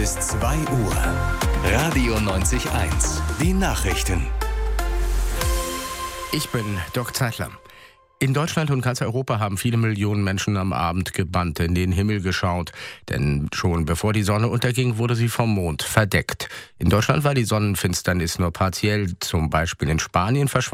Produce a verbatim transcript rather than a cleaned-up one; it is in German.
Bis zwei Uhr. Radio neunzig Komma eins. Die Nachrichten. Ich bin Dirk Zeitler. In Deutschland und ganz Europa haben viele Millionen Menschen am Abend gebannt in den Himmel geschaut. Denn schon bevor die Sonne unterging, wurde sie vom Mond verdeckt. In Deutschland war die Sonnenfinsternis nur partiell. Zum Beispiel in Spanien verschwand